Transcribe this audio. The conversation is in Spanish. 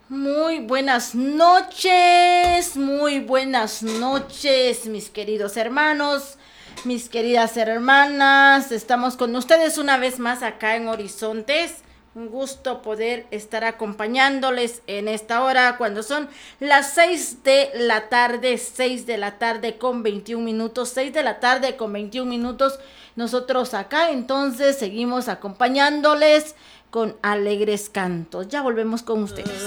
Muy buenas noches, mis queridos hermanos, mis queridas hermanas. Estamos con ustedes una vez más acá en Horizontes. Un gusto poder estar acompañándoles en esta hora cuando son las 6 de la tarde, 6 de la tarde con 21 minutos, 6 de la tarde con 21 minutos. Nosotros acá entonces seguimos acompañándoles con alegres cantos. Ya volvemos con ustedes.